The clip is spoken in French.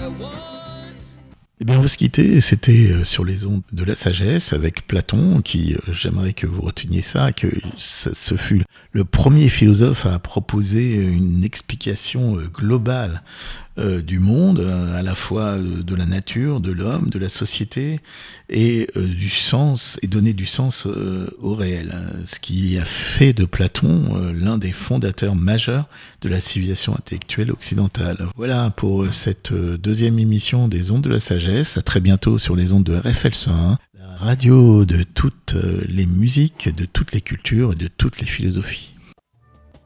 Eh bien, on va se quitter. C'était sur les ondes de la sagesse avec Platon, qui, j'aimerais que vous reteniez ça, que ce fut le premier philosophe à proposer une explication globale du monde, à la fois de la nature, de l'homme, de la société, et du sens, et donner du sens au réel. Ce qui a fait de Platon l'un des fondateurs majeurs de la civilisation intellectuelle occidentale. Voilà pour cette deuxième émission des ondes de la sagesse. À très bientôt sur les ondes de RFL 101, la radio de toutes les musiques, de toutes les cultures et de toutes les philosophies.